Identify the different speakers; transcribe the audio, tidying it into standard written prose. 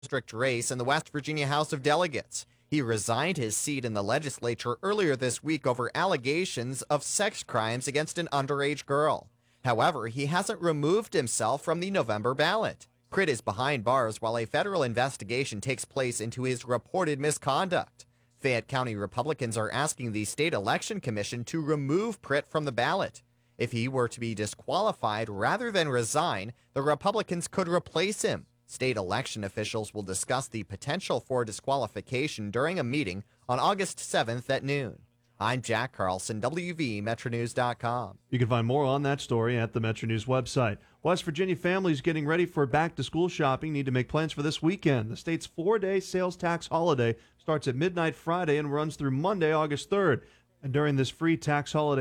Speaker 1: district race in the West Virginia House of Delegates. He resigned his seat in the legislature earlier this week over allegations of sex crimes against an underage girl. However, he hasn't removed himself from the November ballot. Pritt is behind bars while a federal investigation takes place into his reported misconduct. Fayette County Republicans are asking the state election commission to remove Pritt from the ballot. If he were to be disqualified rather than resign, the Republicans could replace him. State election officials will discuss the potential for disqualification during a meeting on August 7th at noon. I'm Jack Carlson, WVMetroNews.com.
Speaker 2: You can find more on that story at the Metro News website. West Virginia families getting ready for back-to-school shopping need to make plans for this weekend. The state's 4-day sales tax holiday starts at midnight Friday and runs through Monday, August 3rd. And during this free tax holiday